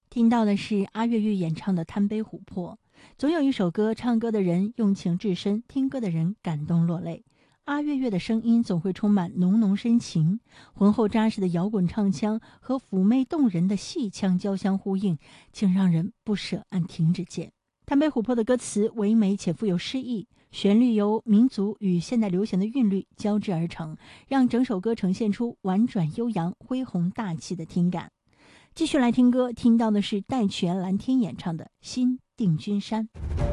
听到的是阿月月演唱的《贪杯琥珀》。总有一首歌，唱歌的人用情至深，听歌的人感动落泪。阿月月的声音总会充满浓浓深情，浑厚扎实的摇滚唱腔和妩媚动人的戏腔交相呼应，竟让人不舍按停止键。贪杯琥珀的歌词唯美且富有诗意，旋律由民族与现代流行的韵律交织而成，让整首歌呈现出婉转悠扬、恢宏大气的听感。继续来听歌，听到的是戴荃蓝天演唱的《新定军山》。